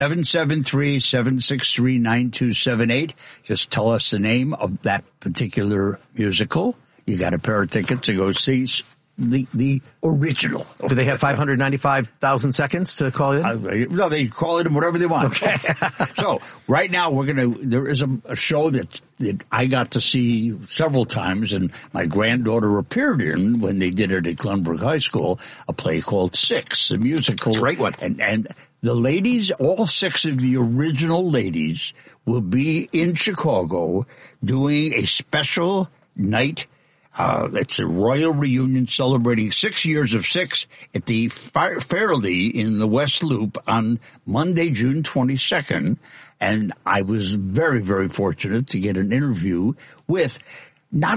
773-763-9278. Just tell us the name of that particular musical. You got a pair of tickets to go see the original. Do they have 595,000 seconds to call in? No, they call it whatever they want. Okay. So right now there is a show that I got to see several times, and my granddaughter appeared in when they did it at Glenbrook High School, a play called Six, a musical. Great one. And the ladies, all six of the original ladies, will be in Chicago doing a special night. It's a royal reunion celebrating 6 years of Six at the Fairleigh in the West Loop on Monday, June 22nd. And I was very, very fortunate to get an interview with not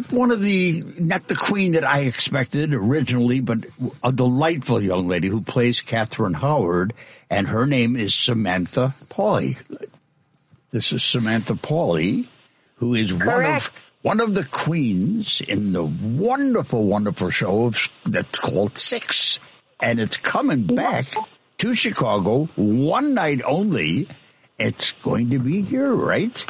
the queen that I expected originally, but a delightful young lady who plays Catherine Howard, and her name is Samantha Pauly. This is Samantha Pauly, who is one of the queens in the wonderful, wonderful show that's called Six. And it's coming back to Chicago one night only. It's going to be here, right?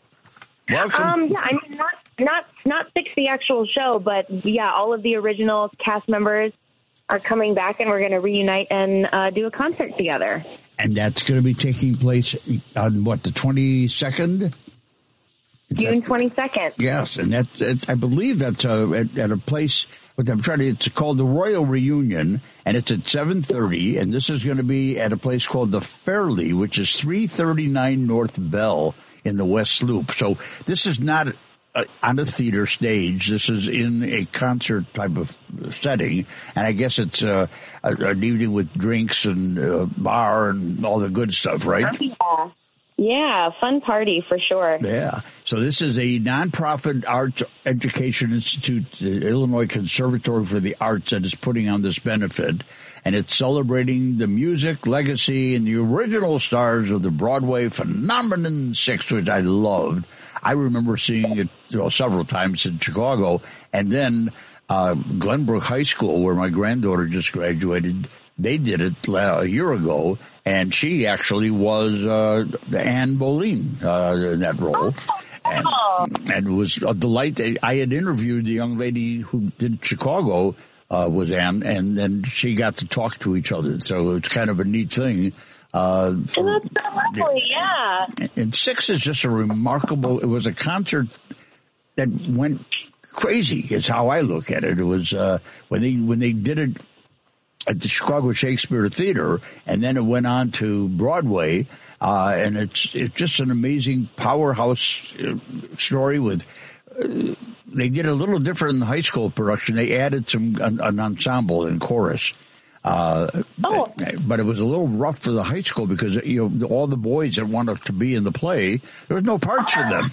Welcome. Yeah, I mean, not Six the actual show, but yeah, all of the original cast members are coming back, and we're going to reunite and do a concert together. And that's going to be taking place on the 22nd? June 22nd. Yes, and I believe that's at a place. It's called the Royal Reunion, and it's at 7:30, and this is going to be at a place called the Fairleigh, which is 339 North Bell in the West Loop. So this is not on a theater stage. This is in a concert type of setting, and I guess it's an evening with drinks and bar and all the good stuff, right? Yeah, fun party for sure. Yeah. So this is a nonprofit arts education institute, the Illinois Conservatory for the Arts, that is putting on this benefit. And it's celebrating the music, legacy, and the original stars of the Broadway phenomenon Six, which I loved. I remember seeing it several times in Chicago. And then Glenbrook High School, where my granddaughter just graduated, they did it a year ago, and she actually was Anne Boleyn in that role. And it was a delight. I had interviewed the young lady who did Chicago, was Anne, and then she got to talk to each other. So it's kind of a neat thing. And that's so lovely, yeah. And Six is just it was a concert that went crazy, is how I look at it. It was when they did it at the Chicago Shakespeare Theater, and then it went on to Broadway, and it's just an amazing powerhouse story with. They did a little different in the high school production. They added an ensemble and chorus. But it was a little rough for the high school because all the boys that wanted to be in the play, there was no parts for them.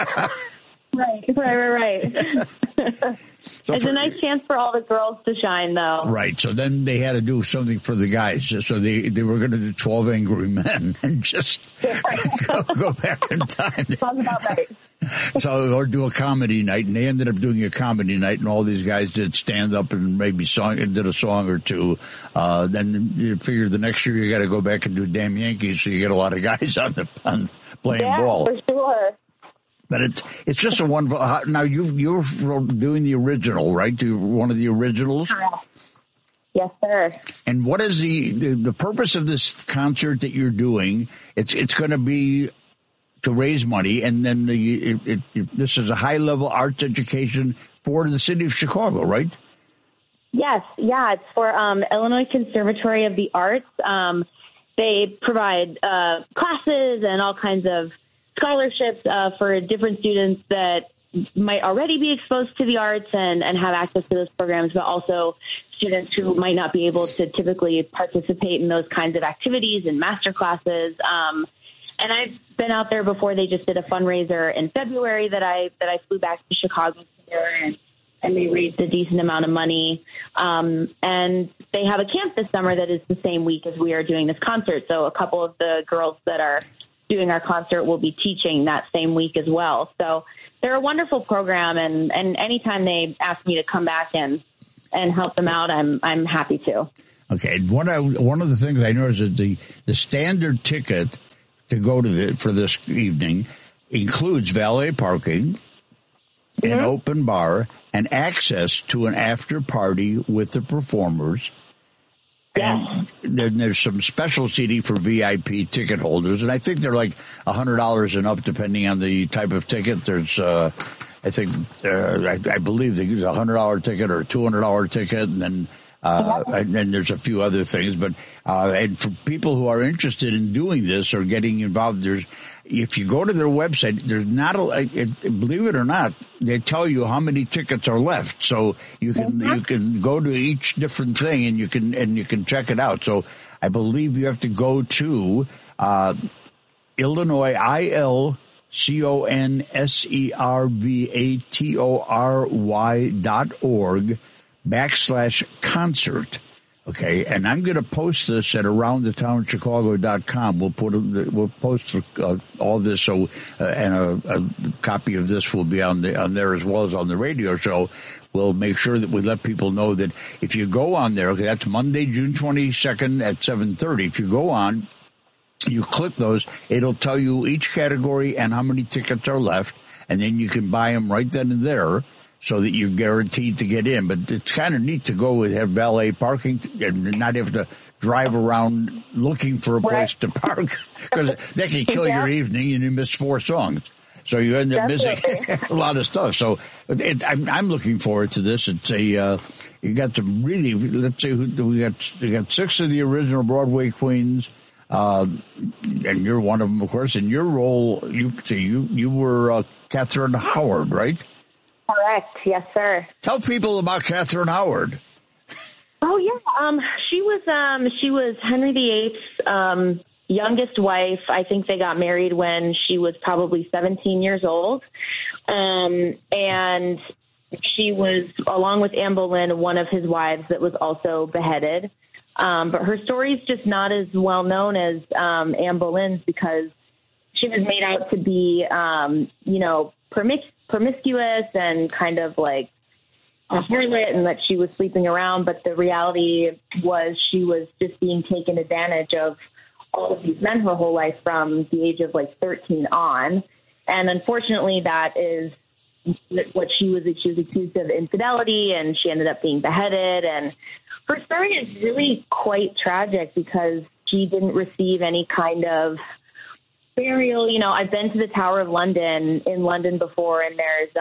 Right. So it's a nice chance for all the girls to shine, though. Right. So then they had to do something for the guys. So they were going to do 12 Angry Men and just go back in time. Sounds about right. Or do a comedy night, and they ended up doing a comedy night, and all these guys did stand up and maybe did a song or two. Then you figure the next year you got to go back and do Damn Yankees, so you get a lot of guys on playing ball. Yeah, for sure. But it's just a wonderful. Now you're doing the original, right? One of the originals. Yes, sir. And what is the purpose of this concert that you're doing? It's going to be to raise money, and then this is a high level arts education for the city of Chicago, right? Yes, yeah. It's for Illinois Conservatory of the Arts. They provide classes and all kinds of scholarships for different students that might already be exposed to the arts and have access to those programs, but also students who might not be able to typically participate in those kinds of activities and master classes. And I've been out there before. They just did a fundraiser in February that I flew back to Chicago for, and they raised a decent amount of money. And they have a camp this summer that is the same week as we are doing this concert. So a couple of the girls that are doing our concert will be teaching that same week as well. So they're a wonderful program, and anytime they ask me to come back and help them out, I'm happy to. Okay, and one of the things I noticed is the standard ticket to go to for this evening includes valet parking, an open bar, and access to an after party with the performers. Yes. And then there's some special seating for VIP ticket holders, and I think they're like $100 and up, depending on the type of ticket. There's, I believe they use a $100 ticket or a $200 ticket, and then there's a few other things. But and for people who are interested in doing this or getting involved, if you go to their website, there's not believe it or not, they tell you how many tickets are left. So you can go to each different thing and you can check it out. So I believe you have to go to Illinois ILCONSERVATORY.org/concert. Okay, and I'm going to post this at AroundTheTownChicago.com. We'll post all this, so and a copy of this will be on there as well as on the radio show. We'll make sure that we let people know that if you go on there, okay, that's Monday, June 22nd at 7:30. If you go on, you click those, it'll tell you each category and how many tickets are left, and then you can buy them right then and there, so that you're guaranteed to get in. But it's kind of neat to go and have valet parking and not have to drive around looking for a place to park, because that can kill your evening and you miss 4 songs. So you end up missing a lot of stuff. So I'm looking forward to this. It's you got some really, let's say we got 6 of the original Broadway queens, and you're one of them, of course. In your role, you were Catherine Howard, right? Correct. Yes, sir. Tell people about Catherine Howard. Oh yeah. She was Henry VIII's youngest wife. I think they got married when she was probably 17 years old. And she was, along with Anne Boleyn, one of his wives that was also beheaded. But her story is just not as well known as Anne Boleyn's, because she was made out to be, promiscuous and kind of like a harlot, and that she was sleeping around. But the reality was she was just being taken advantage of all of these men her whole life from the age of like 13 on. And unfortunately, that is what she was accused of infidelity, and she ended up being beheaded. And her story is really quite tragic because she didn't receive any kind of burial. I've been to the Tower of London in London before, and there's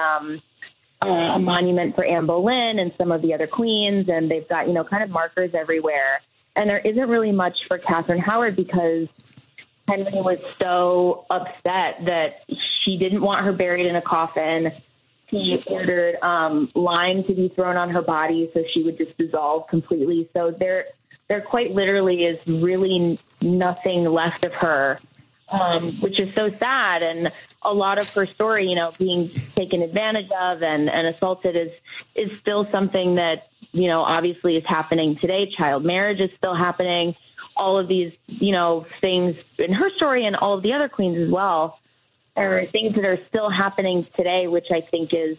a monument for Anne Boleyn and some of the other queens, and they've got, kind of markers everywhere. And there isn't really much for Catherine Howard, because Henry was so upset that she didn't want her buried in a coffin. He ordered lime to be thrown on her body so she would just dissolve completely. So there quite literally is really nothing left of her, which is so sad. And a lot of her story, being taken advantage of and assaulted is still something that, obviously is happening today. Child marriage is still happening. All of these, things in her story and all of the other queens as well are things that are still happening today, which I think is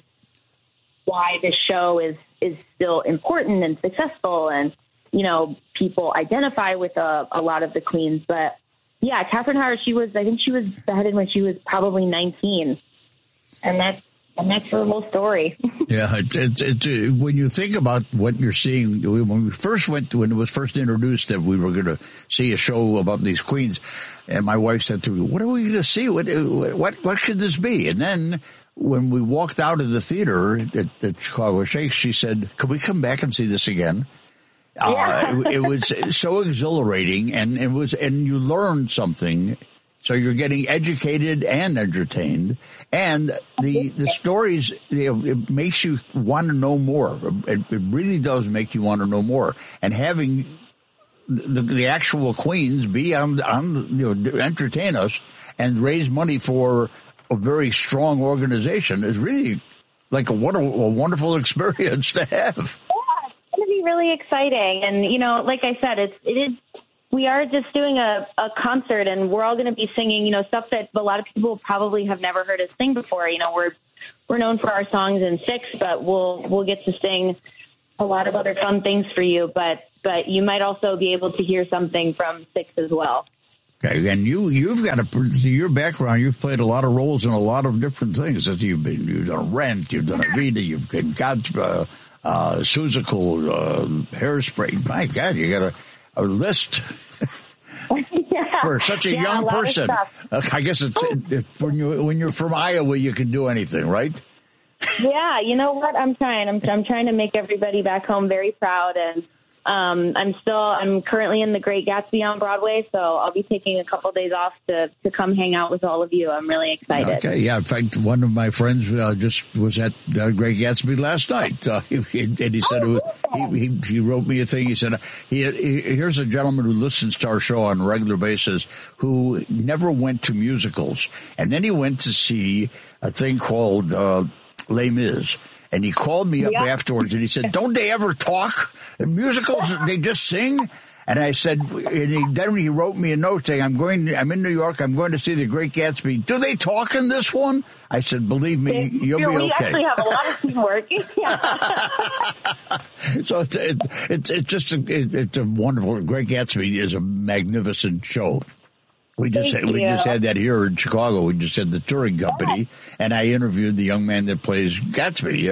why this show is still important and successful. And, people identify with a lot of the queens. But yeah, Catherine Howard, I think she was beheaded when she was probably 19. And that's her whole story. Yeah, when you think about what you're seeing, when it was first introduced that we were going to see a show about these queens, and my wife said to me, "What are we going to see? What could this be?" And then when we walked out of the theater at Chicago Shakes, she said, "Could we come back and see this again?" Yeah. It was so exhilarating, and you learned something. So you're getting educated and entertained, and the stories, it makes you want to know more. It really does make you want to know more. And having the actual queens be on entertain us and raise money for a very strong organization is really like a wonderful experience to have. Yeah, it's going to be really exciting. And like I said, it is. We are just doing a concert, and we're all going to be singing, stuff that a lot of people probably have never heard us sing before. We're known for our songs in 6, but we'll get to sing a lot of other fun things for you. But but you might also be able to hear something from 6 as well. Okay, and you've got your background. You've played a lot of roles in a lot of different things. You've done Rent, you've done Evita, you've got Seussical, Hairspray. My God, you got a list. Yeah. For such a young person. I guess when you're from Iowa, you can do anything, right? Yeah, you know what? I'm trying. I'm trying to make everybody back home very proud, and I'm currently in The Great Gatsby on Broadway, so I'll be taking a couple days off to come hang out with all of you. I'm really excited. Okay, yeah. In fact, one of my friends just was at The Great Gatsby last night, and he said he wrote me a thing. He said here's a gentleman who listens to our show on a regular basis who never went to musicals, and then he went to see a thing called Les Mis. And he called me up afterwards and he said, don't they ever talk? The musicals, they just sing? And I said, and then he wrote me a note saying, I'm in New York, I'm going to see The Great Gatsby. Do they talk in this one? I said, believe me, you'll be okay. We actually have a lot of teamwork. So it's a wonderful, Great Gatsby is a magnificent show. We just had that here in Chicago. We just had the touring company, and I interviewed the young man that plays Gatsby.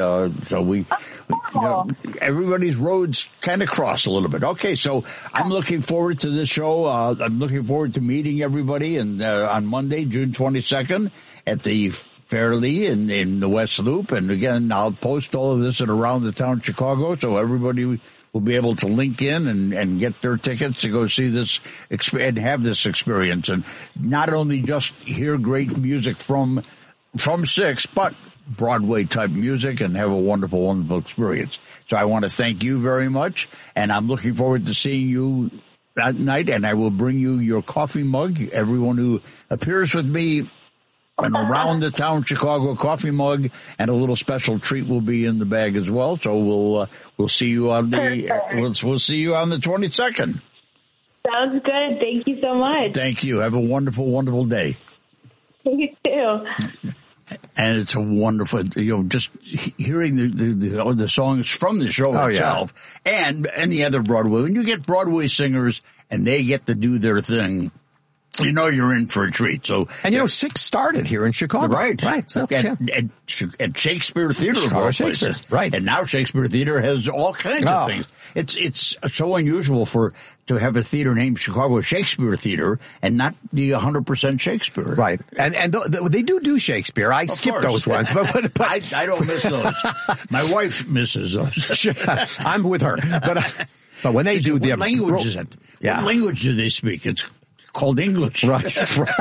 Everybody's roads kind of cross a little bit. Okay, so I'm looking forward to this show. I'm looking forward to meeting everybody, and on Monday, June 22nd, at the Fairleigh in the West Loop. And again, I'll post all of this at Around the Town Chicago, so everybody will be able to link in and get their tickets to go see this and have this experience, and not only just hear great music from 6, but Broadway type music, and have a wonderful, wonderful experience. So I want to thank you very much, and I'm looking forward to seeing you that night, and I will bring you your coffee mug. Everyone who appears with me, an Around the Town Chicago coffee mug, and a little special treat will be in the bag as well. So we'll see you on we'll see you on the 22nd. Sounds good. Thank you so much. Thank you. Have a wonderful, wonderful day. You too. And it's a wonderful, just hearing the songs from the show itself, and any other Broadway. When you get Broadway singers and they get to do their thing, you're in for a treat. So, and 6 started here in Chicago, right? So, at Shakespeare Theater, of all places, right? And now Shakespeare Theater has all kinds of things. It's so unusual to have a theater named Chicago Shakespeare Theater and not the 100% Shakespeare, right? And they do Shakespeare. I skipped those ones, but I don't miss those. My wife misses those. I'm with her, but when they do what language is it? What language do they speak? It's called English. Right.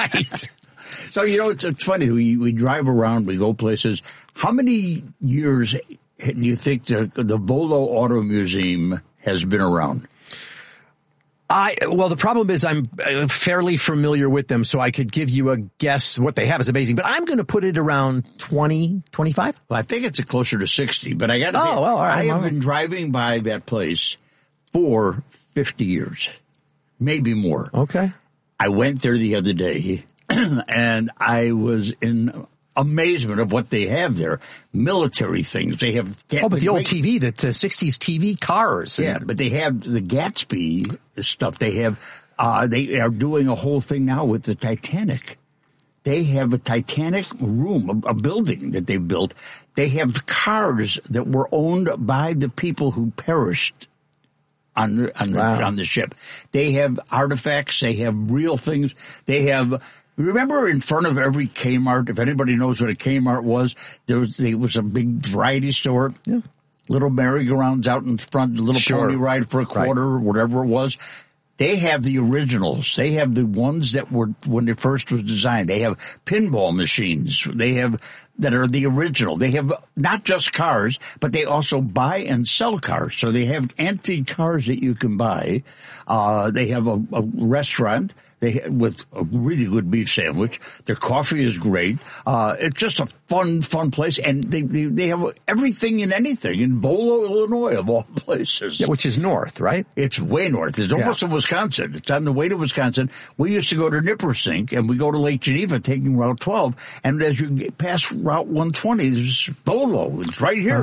So, it's funny. We drive around, we go places. How many years do you think the Volo Auto Museum has been around? Well, the problem is I'm fairly familiar with them, so I could give you a guess. What they have is amazing, but I'm going to put it around 20, 25. Well, I think it's closer to 60, but I got to say, all right. I have been driving by that place for 50 years, maybe more. Okay. I went there the other day, and I was in amazement of what they have there. Military things. They have... but the old TV, the 60s TV cars. Yeah, but they have the Gatsby stuff. They have... they are doing a whole thing now with the Titanic. They have a Titanic room, a building that they built. They have cars that were owned by the people who perished on the ship. They have artifacts. They have real things. They have... Remember in front of every Kmart, if anybody knows what a Kmart was, there was a big variety store. Yeah. Little merry-go-rounds out in front, a little pony ride for a quarter, or whatever it was. They have the originals. They have the ones that were when it first was designed. They have pinball machines. They have that are the original. They have not just cars, but they also buy and sell cars. So they have antique cars that you can buy. They have a restaurant. With a really good beef sandwich. Their coffee is great. It's just a fun place. And they have everything and anything in Volo, Illinois, of all places. Yeah, which is north, right? It's way north. It's almost in Wisconsin. It's on the way to Wisconsin. We used to go to Nippersink, and we go to Lake Geneva taking Route 12. And as you get past Route 120, there's Volo. It's right here.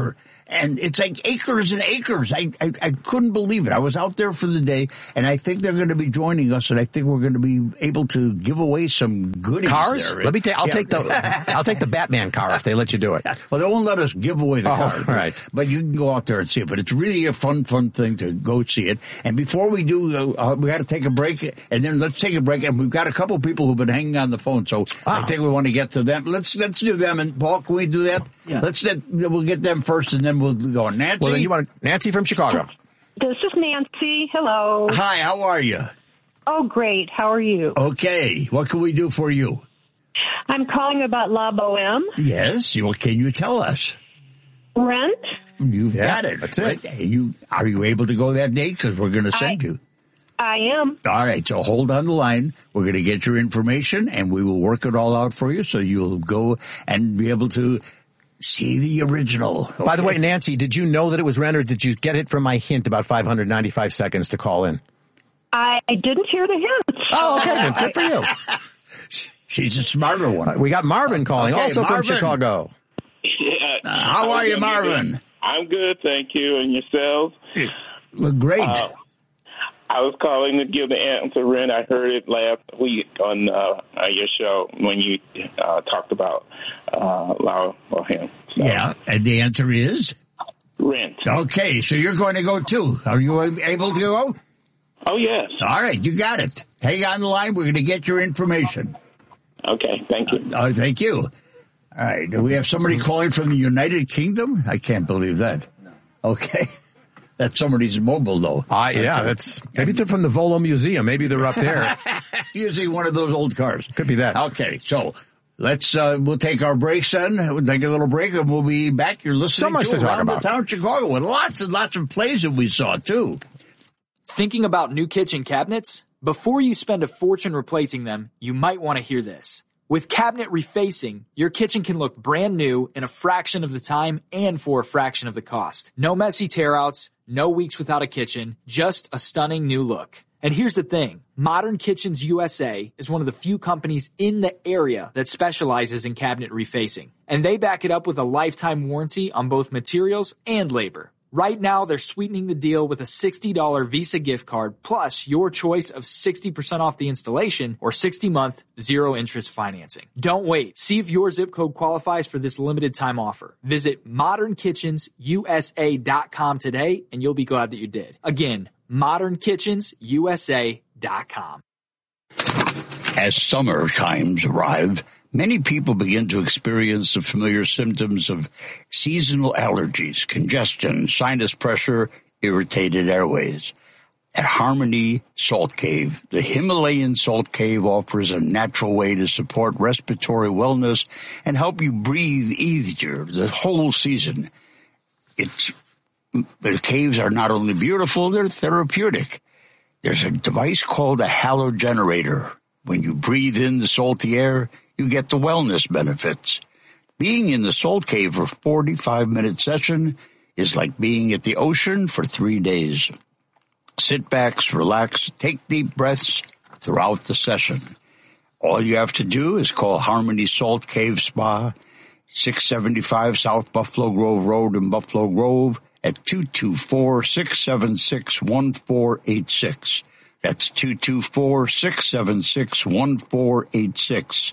And it's like acres and acres. I couldn't believe it. I was out there for the day, and I think they're going to be joining us, and I think we're going to be able to give away some goodies. Cars? There. I'll take the Batman car if they let you do it. Well, they won't let us give away the car. Right. But you can go out there and see it. But it's really a fun thing to go see it. And before we do, we got to take a break, and then let's take a break. And we've got a couple people who've been hanging on the phone, so I think we want to get to them. Let's do them. And Paul, can we do that? Yeah. We'll get them first, and then we'll go on. Nancy? Well, then you want Nancy from Chicago. This is Nancy. Hello. Hi, how are you? Oh, great. How are you? Okay. What can we do for you? I'm calling about La Boheme. Yes. Well, can you tell us? Rent? You've got it. That's it. Right? Are you able to go that day? Because we're going to send you. I am. All right. So hold on the line. We're going to get your information, and we will work it all out for you so you'll go and be able to see the original. Okay. By the way, Nancy, did you know that it was Rent, or did you get it from my hint about 595 seconds to call in? I didn't hear the hint. Oh, okay. Then. Good for you. She's a smarter one. We got Marvin calling, also Marvin. from Chicago. How are you, Marvin? I'm good, thank you. And yourselves? Look great. I was calling to give the answer, Rent. I heard it last week on your show when you talked about La Boheme. So. Yeah, and the answer is? Rent. Okay, so you're going to go too. Are you able to go? Oh, yes. All right, you got it. Hang on the line. We're going to get your information. Okay, thank you. Thank you. All right, do we have somebody calling from the United Kingdom? I can't believe that. Okay. That's somebody's mobile, though. Maybe they're from the Volo Museum. Maybe they're up there. Using one of those old cars. Could be that. Okay, so we'll take our breaks then. We'll take a little break, and we'll be back. You're listening so much to talk about. The town of Chicago, and lots and lots of plays that we saw, too. Thinking about new kitchen cabinets? Before you spend a fortune replacing them, you might want to hear this. With cabinet refacing, your kitchen can look brand new in a fraction of the time and for a fraction of the cost. No messy tear-outs, no weeks without a kitchen, just a stunning new look. And here's the thing, Modern Kitchens USA is one of the few companies in the area that specializes in cabinet refacing. And they back it up with a lifetime warranty on both materials and labor. Right now, they're sweetening the deal with a $60 Visa gift card plus your choice of 60% off the installation or 60-month zero-interest financing. Don't wait. See if your zip code qualifies for this limited time offer. Visit modernkitchensusa.com today, and you'll be glad that you did. Again, modernkitchensusa.com. As summer times arrive, many people begin to experience the familiar symptoms of seasonal allergies, congestion, sinus pressure, irritated airways. At Harmony Salt Cave, the Himalayan Salt Cave offers a natural way to support respiratory wellness and help you breathe easier the whole season. The caves are not only beautiful, they're therapeutic. There's a device called a halogenerator. When you breathe in the salty air, you get the wellness benefits. Being in the Salt Cave for a 45-minute session is like being at the ocean for 3 days. Sit back, relax, take deep breaths throughout the session. All you have to do is call Harmony Salt Cave Spa, 675 South Buffalo Grove Road in Buffalo Grove at 224-676-1486. That's 224-676-1486.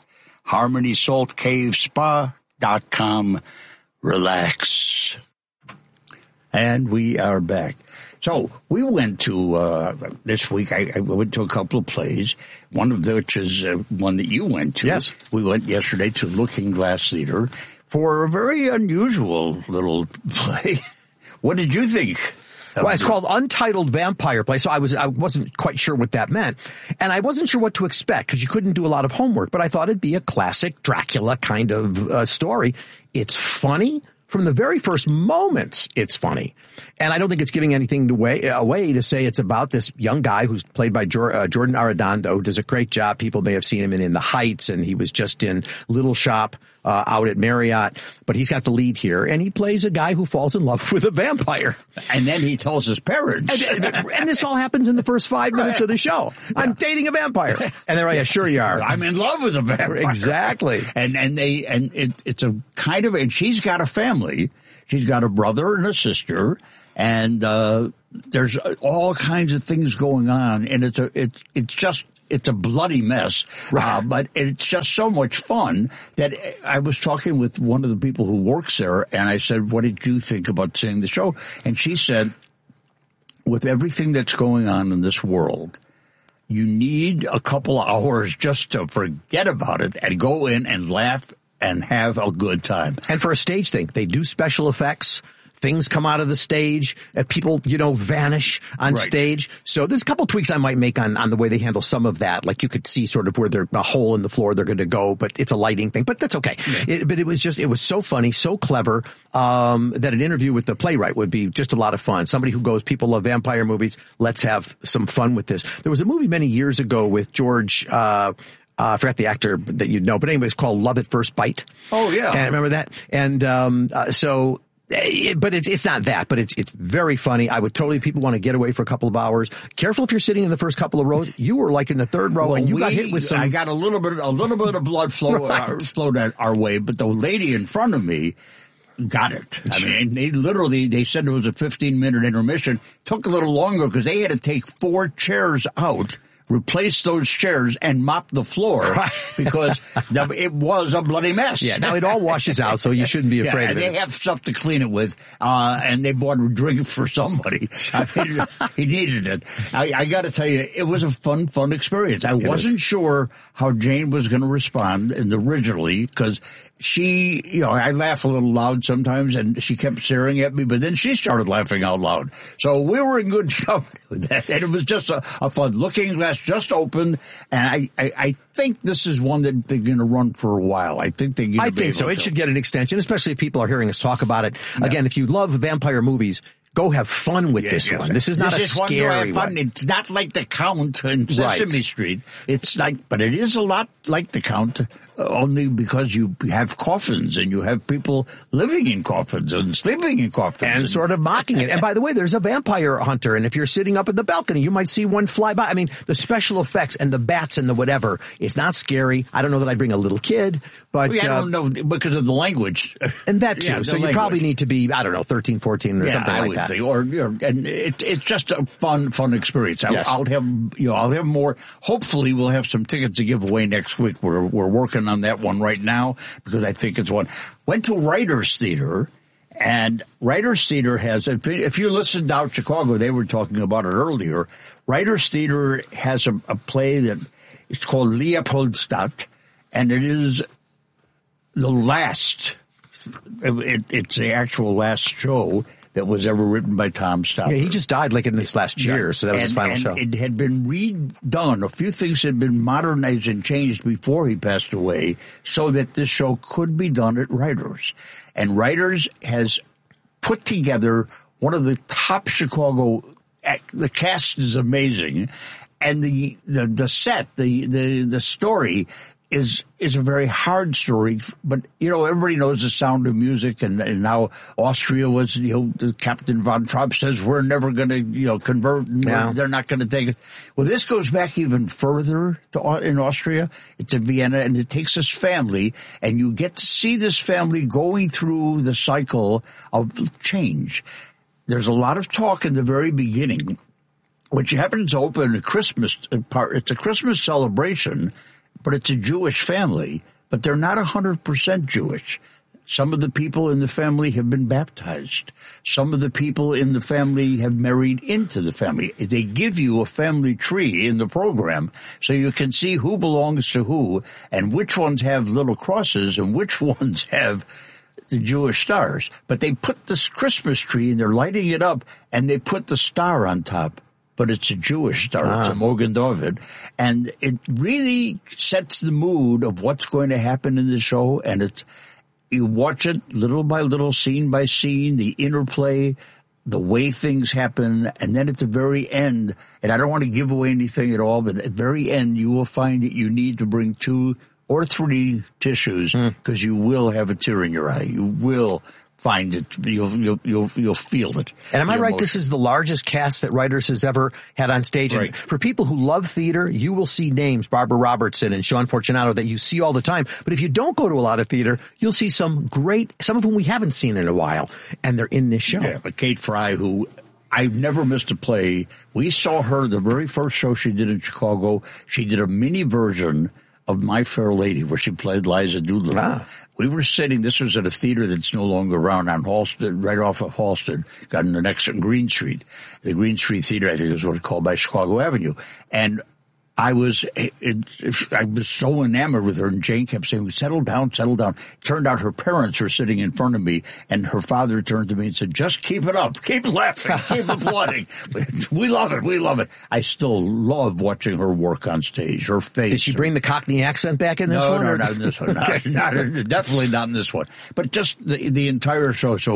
HarmonySaltCaveSpa.com. Relax. And we are back. So we went to, this week, I went to a couple of plays, one of which is one that you went to. Yes. We went yesterday to Looking Glass Theater for a very unusual little play. What did you think? Well, it's called Untitled Vampire Play, so I wasn't quite sure what that meant. And I wasn't sure what to expect because you couldn't do a lot of homework, but I thought it'd be a classic Dracula kind of story. It's funny. From the very first moments, it's funny. And I don't think it's giving anything away to say it's about this young guy who's played by Jordan Arredondo, who does a great job. People may have seen him in The Heights, and he was just in Little Shop out at Marriott. But he's got the lead here, and he plays a guy who falls in love with a vampire. And then he tells his parents. And this all happens in the first 5 minutes of the show. Yeah. I'm dating a vampire. And they're like, yeah, sure you are. I'm in love with a vampire. Exactly. It's a kind of, and she's got a family. she's got a brother and a sister, and there's all kinds of things going on, and it's a bloody mess, but it's just so much fun that I was talking with one of the people who works there, and I said, what did you think about seeing the show? And she said, with everything that's going on in this world, you need a couple of hours just to forget about it and go in and laugh and have a good time. And for a stage thing, they do special effects. Things come out of the stage. People, vanish on stage. So there's a couple tweaks I might make on the way they handle some of that. Like you could see sort of where there's a hole in the floor they're going to go, but it's a lighting thing. But that's okay. Yeah. But it was so funny, so clever, that an interview with the playwright would be just a lot of fun. Somebody who goes, people love vampire movies. Let's have some fun with this. There was a movie many years ago with George, I forgot the actor that you'd know, but anyway, it's called Love at First Bite. Oh, yeah. And remember that? And but it's not that, but it's very funny. I would totally, people want to get away for a couple of hours. Careful if you're sitting in the first couple of rows. You were like in the third row, and you got hit with some. I got a little bit of blood flow flowed our way, but the lady in front of me got it. I mean, they said it was a 15-minute intermission. Took a little longer because they had to take 4 chairs out, replace those chairs, and mop the floor because it was a bloody mess. Yeah, now it all washes out, so you shouldn't be afraid of it. They have stuff to clean it with, and they bought a drink for somebody. He needed it. I got to tell you, it was a fun experience. I wasn't sure how Jane was going to respond originally because she, I laugh a little loud sometimes, and she kept staring at me, but then she started laughing out loud. So we were in good company with that, and it was just a fun. Looking Glass just opened, and I think this is one that they're going to run for a while. I think so. It should get an extension, especially if people are hearing us talk about it. Yeah. Again, if you love vampire movies, go have fun with this one. This is not a scary one. It's not like The Count in Sesame Street. It's but it is a lot like The Count, only because you have coffins and you have people living in coffins and sleeping in coffins. And sort of mocking it. And by the way, there's a vampire hunter, and if you're sitting up at the balcony, you might see one fly by. I mean, the special effects and the bats and the whatever, it's not scary. I don't know that I'd bring a little kid, but... I don't know, because of the language. And that too. So you probably need to be, 13, 14 or something like that. And it's just a fun experience. Yes. I'll have more. Hopefully, we'll have some tickets to give away next week. We're working on that one right now because I think it's one. Went to Writers Theater, and Writers Theater has. If you listen down Chicago, they were talking about it earlier. Writers Theater has a play that it's called Leopoldstadt, and it is the last. It's the actual last show that was ever written by Tom Stoppard. Yeah, he just died in this last year, so that was his final show. It had been redone. A few things had been modernized and changed before he passed away so that this show could be done at Writers. And Writers has put together one of the top Chicago, the cast is amazing, and the set, the story is a very hard story, but everybody knows The Sound of Music, and now Austria was, Captain von Trapp says we're never going to convert, and they're not going to take it. Well, this goes back even further in Austria. It's in Vienna, and it takes this family, and you get to see this family going through the cycle of change. There's a lot of talk in the very beginning, which happens to open it's a Christmas celebration, but it's a Jewish family, but they're not 100% Jewish. Some of the people in the family have been baptized. Some of the people in the family have married into the family. They give you a family tree in the program so you can see who belongs to who and which ones have little crosses and which ones have the Jewish stars. But they put this Christmas tree and they're lighting it up and they put the star on top. But it's a Jewish star. It's a Mogen David. And it really sets the mood of what's going to happen in the show. And you watch it little by little, scene by scene, the interplay, the way things happen. And then at the very end, and I don't want to give away anything at all, but at the very end, you will find that you need to bring 2 or 3 tissues because you will have a tear in your eye. You will find it. You'll feel it. And am I right? Emotion. This is the largest cast that Writers has ever had on stage. Right. And for people who love theater, you will see names, Barbara Robertson and Sean Fortunato, that you see all the time. But if you don't go to a lot of theater, you'll see some of whom we haven't seen in a while, and they're in this show. Yeah, but Kate Fry, who I've never missed a play. We saw her the very first show she did in Chicago. She did a mini version of My Fair Lady where she played Liza Doolittle. Ah. We were sitting, this was at a theater that's no longer around on Halsted, right off of Halsted, got in the next Green Street. The Green Street Theater, I think is what it's called, by Chicago Avenue. And I was so enamored with her, and Jane kept saying, settle down, settle down. Turned out her parents were sitting in front of me, and her father turned to me and said, just keep it up, keep laughing, keep applauding. We love it, we love it. I still love watching her work on stage, her face. Did she bring the Cockney accent back in this one? No, not in this one. Definitely not in this one. But just the entire show. So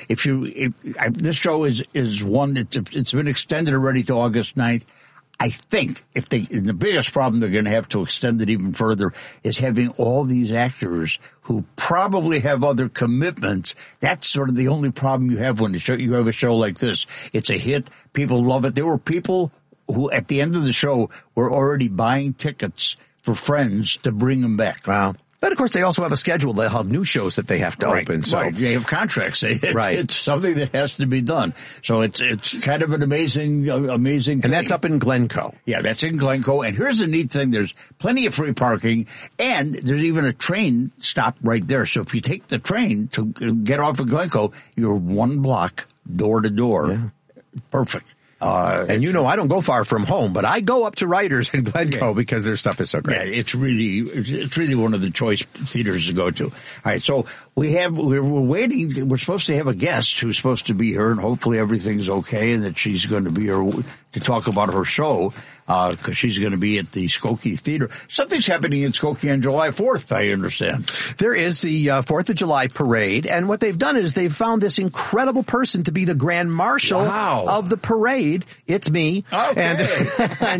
this show is one, it's been extended already to August 9th. I think the biggest problem they're going to have to extend it even further is having all these actors who probably have other commitments. That's sort of the only problem you have when you have a show like this. It's a hit. People love it. There were people who at the end of the show were already buying tickets for friends to bring them back. Wow. But, of course, they also have a schedule. They'll have new shows that they have to open. So right. They have contracts. Right. It's something that has to be done. So it's kind of an amazing thing. And that's up in Glencoe. Yeah, that's in Glencoe. And here's the neat thing. There's plenty of free parking, and there's even a train stop right there. So if you take the train to get off of Glencoe, you're 1 block door to door. Yeah. Perfect. And I don't go far from home, but I go up to Writers in Glencoe because their stuff is so great. Yeah, it's really one of the choice theaters to go to. All right, so we're waiting. We're supposed to have a guest who's supposed to be here, and hopefully everything's okay, and that she's going to be here to talk about her show, because she's going to be at the Skokie Theater. Something's happening in Skokie on July 4th, I understand. There is the 4th of July parade, and what they've done is they've found this incredible person to be the Grand Marshal of the parade. It's me. Okay. And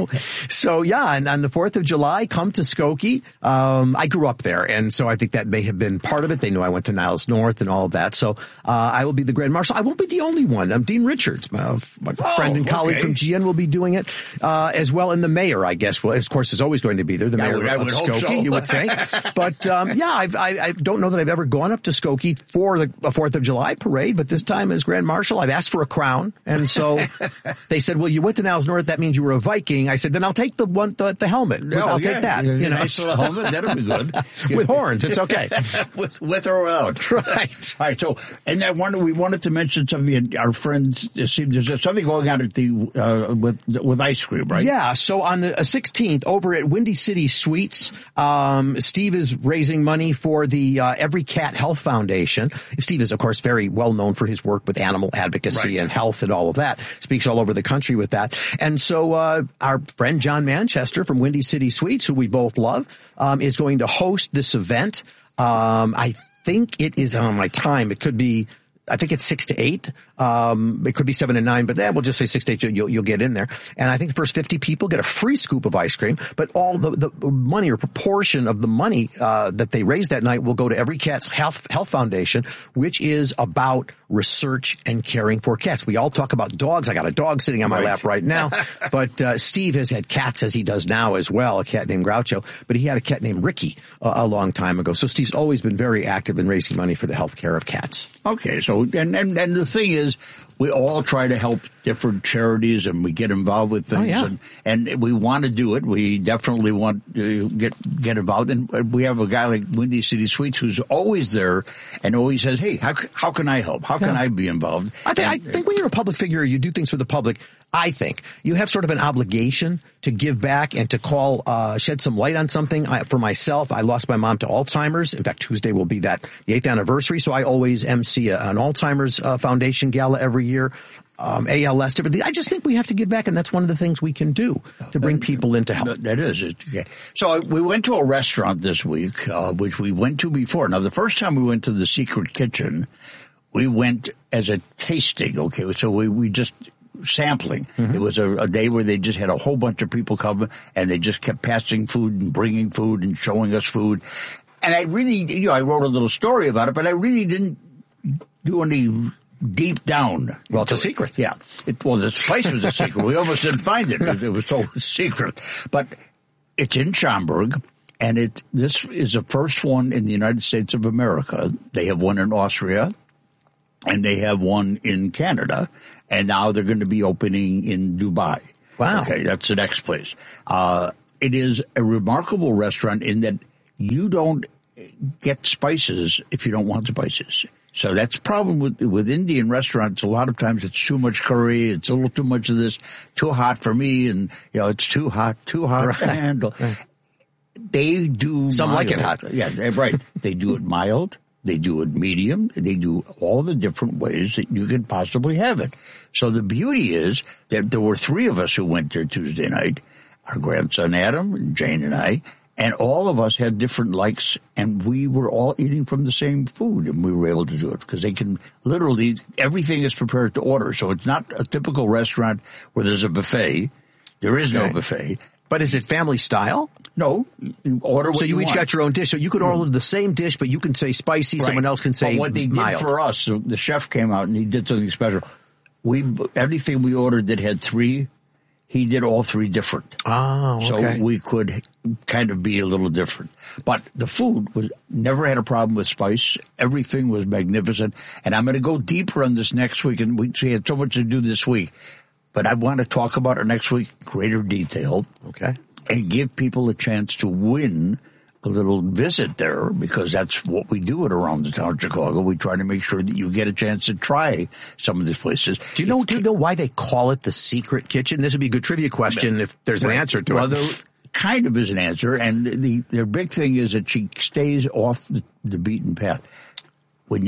so yeah, and on the 4th of July, come to Skokie. I grew up there, and so I think that may have been part of it. They know I went to Niles North and all of that. So I will be the Grand Marshal. I won't be the only one. Dean Richards, my friend and colleague from GN, will be doing it. As well, and the mayor, I guess, of course, is always going to be there. The mayor of Skokie, so. You would think. But, I don't know that I've ever gone up to Skokie for the 4th of July parade, but this time as Grand Marshal, I've asked for a crown. And so they said, well, you went to Niles North, that means you were a Viking. I said, then I'll take the helmet. I'll take that. Nice little helmet, that'll be good. With horns, it's okay. with or without. Right. All right, so, and we wanted to mention something, our friends, there's something going on at the, with ice cream, right? Yeah, so on the 16th, over at Windy City Sweets, Steve is raising money for the Every Cat Health Foundation. Steve is, of course, very well known for his work with animal advocacy and health and all of that. Speaks all over the country with that. And so our friend John Manchester from Windy City Sweets, who we both love, is going to host this event. I think it is on my time. It could be, I think it's 6 to 8. It could be 7 to 9, but we'll just say 6 to 8. You'll get in there. And I think the first 50 people get a free scoop of ice cream, but all the money or proportion of the money, that they raise that night will go to Every Cat's Health Foundation, which is about research and caring for cats. We all talk about dogs. I got a dog sitting on my lap right now, but, Steve has had cats as he does now as well, a cat named Groucho, but he had a cat named Ricky a long time ago. So Steve's always been very active in raising money for the health care of cats. Okay. So, and the thing is, we all try to help different charities, and we get involved with things, and we want to do it. We definitely want to get involved. And we have a guy like Windy City Sweets who's always there and always says, hey, how can I help? How can I be involved? I think when you're a public figure, you do things for the public. I think you have sort of an obligation to give back and to shed some light on something. For myself, I lost my mom to Alzheimer's. In fact, Tuesday will be the 8th anniversary. So I always MC an Alzheimer's Foundation gala every year. ALS, different. I just think we have to give back, and that's one of the things we can do to bring people into health. That is it. Okay. So we went to a restaurant this week, which we went to before. Now, the first time we went to the Secret Kitchen, we went as a tasting. Okay, so we just sampling. Mm-hmm. It was a day where they just had a whole bunch of people come, and they just kept passing food and bringing food and showing us food. And I really, I wrote a little story about it, but I really didn't do any deep down. Well, it's a secret. Yeah. The spice was a secret. We almost didn't find it. It was so secret. But it's in Schaumburg, and this is the first one in the United States of America. They have one in Austria, and they have one in Canada, and now they're going to be opening in Dubai. Wow. Okay, that's the next place. It is a remarkable restaurant in that you don't get spices if you don't want spices. So that's the problem with Indian restaurants. A lot of times it's too much curry. It's a little too much of this, too hot for me. And, it's too hot to handle. Right. They do some mild. Like it hot. Yeah, right. They do it mild. They do it medium. They do all the different ways that you can possibly have it. So the beauty is that there were 3 of us who went there Tuesday night, our grandson Adam, and Jane and I, and all of us had different likes, and we were all eating from the same food, and we were able to do it because they can literally, everything is prepared to order. So it's not a typical restaurant where there's a buffet. There is no buffet. But is it family style? No, you order what so you each want. got your own dish. So you could order the same dish, but you can say spicy. Right. Someone else can say mild. But what they did for us, the chef came out and he did something special. Everything we ordered that had 3, he did all 3 different. Oh, okay. So we could kind of be a little different. But the food never had a problem with spice. Everything was magnificent. And I'm going to go deeper on this next week. And we had so much to do this week. But I want to talk about it next week in greater detail. Okay. And give people a chance to win a little visit there, because that's what we do at Around the Town Chicago. We try to make sure that you get a chance to try some of these places. Do you know why they call it the secret kitchen? This would be a good trivia question if there's an answer to it. There kind of is an answer, and their big thing is that she stays off the beaten path. When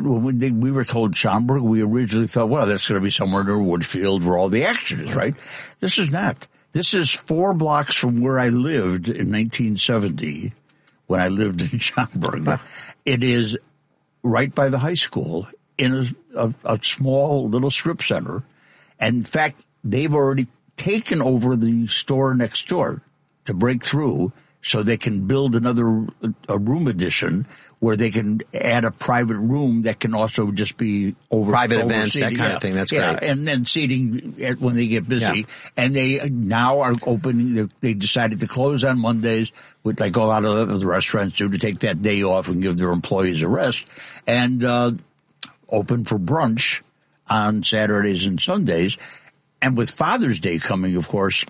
we were told Schaumburg, we originally thought, well, that's going to be somewhere near Woodfield where all the action is, right? This is not. This is 4 blocks from where I lived in 1970 when I lived in Schaumburg. It is right by the high school in a small little strip center. And in fact, they've already taken over the store next door to break through so they can build a room addition where they can add a private room that can also just be private events, seating. that kind of thing. That's great. And then seating when they get busy. Yeah. And they now are opening. They decided to close on Mondays, like a lot of the restaurants do, to take that day off and give their employees a rest, and open for brunch on Saturdays and Sundays. And with Father's Day coming, of course,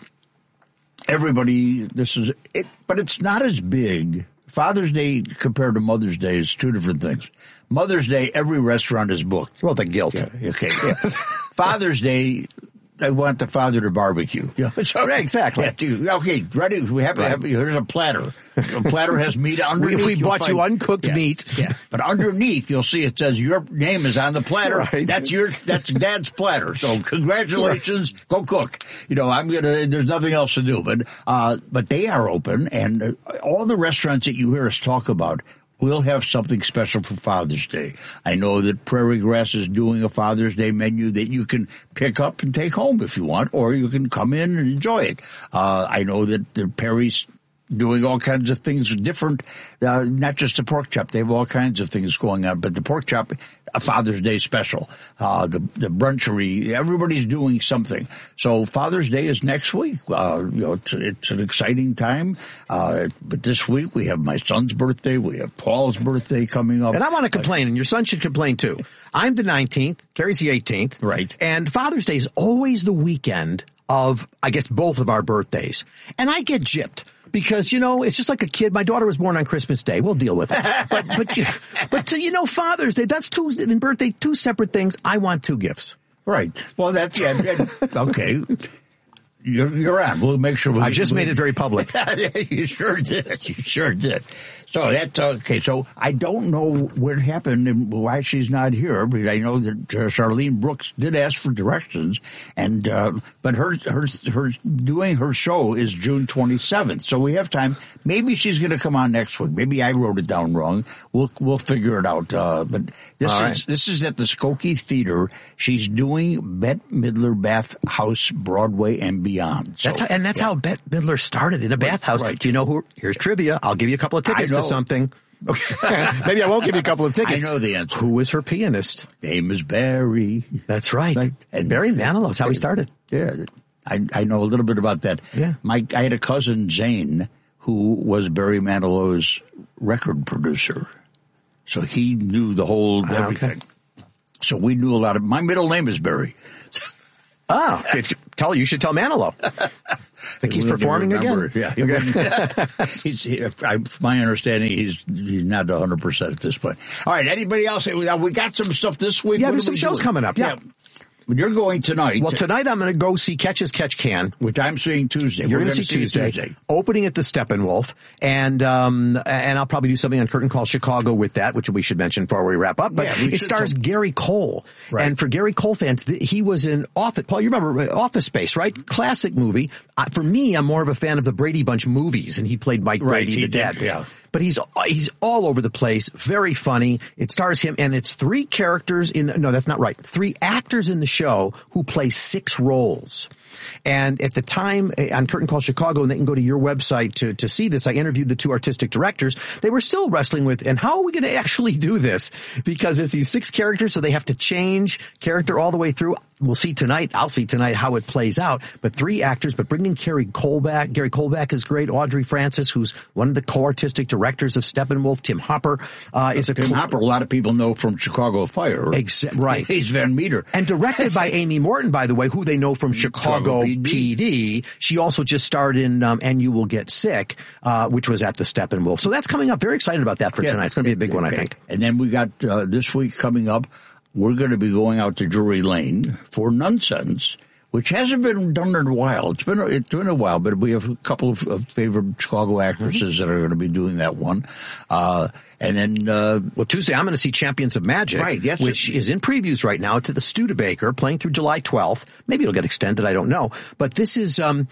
everybody, but it's not as big. Father's Day compared to Mother's Day is 2 different things. Mother's Day, every restaurant is booked. Well, the guilt. Yeah, okay. Yeah. Father's Day, they want the father to barbecue. Yeah, so, right, exactly. Yeah, okay, ready? We have to have. Here's a platter. A platter has meat underneath. We bought you uncooked meat. Yeah, but underneath you'll see it says your name is on the platter. Right. That's Dad's platter. So congratulations, go cook. There's nothing else to do. But they are open, and all the restaurants that you hear us talk about will have something special for Father's Day. I know that Prairie Grass is doing a Father's Day menu that you can pick up and take home if you want, or you can come in and enjoy it. I know that the Perry's doing all kinds of things different, not just the pork chop. They have all kinds of things going on, but the pork chop, a Father's Day special, the brunchery, everybody's doing something. So Father's Day is next week. It's an exciting time. But this week we have my son's birthday. We have Paul's birthday coming up. And I want to complain, and your son should complain too. I'm the 19th, Carrie's the 18th. Right. And Father's Day is always the weekend of, I guess, both of our birthdays. And I get gypped. Because, it's just like a kid. My daughter was born on Christmas Day. We'll deal with it. But Father's Day, that's and birthday, 2 separate things. I want 2 gifts. Right. Well, that's, okay. You're on. We'll make sure. I just made it very public. You sure did. So that's okay. So I don't know what happened and why she's not here, but I know that Charlene Brooks did ask for directions, and but her doing her show is June 27th, so we have time. Maybe she's going to come on next week. Maybe I wrote it down wrong. We'll figure it out. But this is at the Skokie Theater. She's doing Bette Midler Bath House Broadway and beyond. So, that's how Bette Midler started, in a bathhouse. Right. Do you know who? Here's trivia. I'll give you a couple of tickets to something. Maybe I won't give you a couple of tickets. I know the answer. Who was her pianist? Name is Barry. That's right. And Barry Manilow. That's how he started. Yeah, I know a little bit about that. Yeah. I had a cousin, Zane, who was Barry Manilow's record producer. So he knew the whole everything. Okay. So we knew a lot of. My middle name is Barry. Oh, you should tell Manilow. I think he's performing again. Yeah. My understanding, he's not 100% at this point. All right. Anybody else? We got some stuff this week. Yeah, there's some shows coming up. Yeah. You're going tonight. Well, tonight I'm going to go see Catch as Catch Can, which I'm seeing Tuesday. You're going to see Tuesday. Opening at the Steppenwolf, and I'll probably do something on Curtain Call Chicago with that, which we should mention before we wrap up. But it stars Gary Cole, right. And for Gary Cole fans, he was in Office. Paul, you remember Office Space, right? Classic movie. For me, I'm more of a fan of the Brady Bunch movies, and he played Mike Brady, the dad. Yeah. But he's all over the place, very funny. It stars him, and it's 3 characters no, that's not right. 3 actors in the show who play 6 roles. And at the time on Curtain Call Chicago, and they can go to your website to see this, I interviewed the 2 artistic directors. They were still wrestling with, and how are we going to actually do this? Because it's these 6 characters, so they have to change character all the way through. We'll see tonight. I'll see tonight how it plays out. But 3 actors, but bringing Gary Cole back is great. Audrey Francis, who's one of the co-artistic directors of Steppenwolf. Tim Hopper is a Tim Hopper. A lot of people know from Chicago Fire. Right. He's Van Meter. And directed by Amy Morton, by the way, who they know from Chicago PD. She also just starred in And You Will Get Sick, which was at the Steppenwolf. So that's coming up. Very excited about that for tonight. It's going to be a big one, I think. And then we got this week coming up. We're going to be going out to Drury Lane for Nonsense, which hasn't been done in a while. It's been a while, but we have a couple of favorite Chicago actresses that are going to be doing that one. And then, Tuesday I'm going to see Champions of Magic, right, which is in previews right now to the Studebaker, playing through July 12th. Maybe it'll get extended. I don't know. But this is, and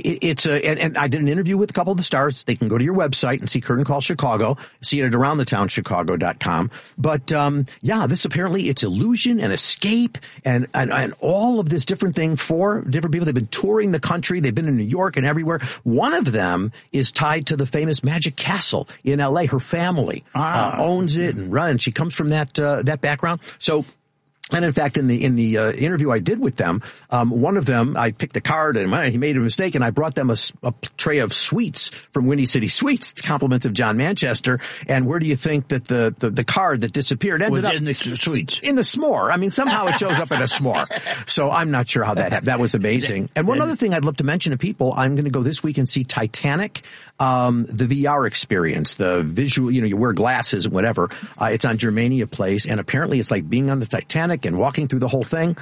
I did an interview with a couple of the stars. They can go to your website and see Curtain Call Chicago, see it at AroundTheTownChicago.com. But, this apparently it's illusion and escape and all of this different thing for different people. They've been touring the country. They've been in New York and everywhere. One of them is tied to the famous Magic Castle in LA. Her family owns it and runs. She comes from that background. So, and in fact, in the interview I did with them, one of them, I picked a card and he made a mistake, and I brought them a tray of sweets from Windy City Sweets, compliments of John Manchester. And where do you think that the card that disappeared ended up? In the sweets. In the s'more. I mean, somehow it shows up in a s'more. So I'm not sure how that happened. That was amazing. And one other thing I'd love to mention to people, I'm going to go this week and see Titanic, the VR experience, the visual, you wear glasses and whatever. It's on Germania Place, and apparently it's like being on the Titanic and walking through the whole thing.